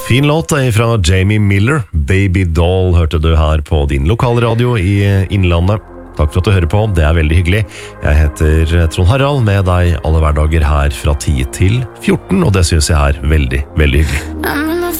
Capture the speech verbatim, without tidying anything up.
Fin låt fra Jamie Miller. Baby Doll hørte du her på din lokalradio i Innlandet. Takk for at du hører på, det er veldig hyggelig. Jeg heter Trond Harald, med deg alle hverdager her fra ti til fjorten, og det synes jeg er veldig, veldig hyggelig.